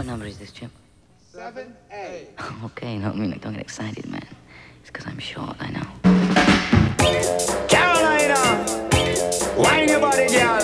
What number is this, Jim? 7A. Okay, no, don't get excited, man. It's because I'm short, I know. Carolina, wine your body, girl.